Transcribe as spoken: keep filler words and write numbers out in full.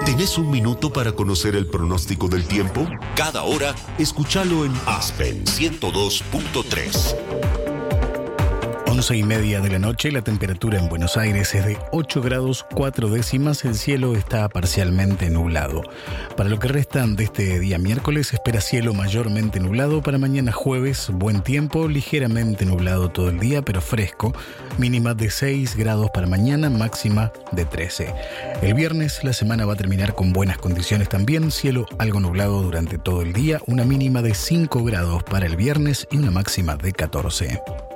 ¿Tenés un minuto para conocer el pronóstico del tiempo? Cada hora, escúchalo en Aspen ciento dos punto tres. Once y media de la noche, la temperatura en Buenos Aires es de ocho grados cuatro décimas, el cielo está parcialmente nublado. Para lo que resta de este día miércoles, espera cielo mayormente nublado. Para mañana jueves, buen tiempo, ligeramente nublado todo el día, pero fresco, mínima de seis grados para mañana, máxima de trece. El viernes la semana va a terminar con buenas condiciones también, cielo algo nublado durante todo el día, una mínima de cinco grados para el viernes y una máxima de catorce.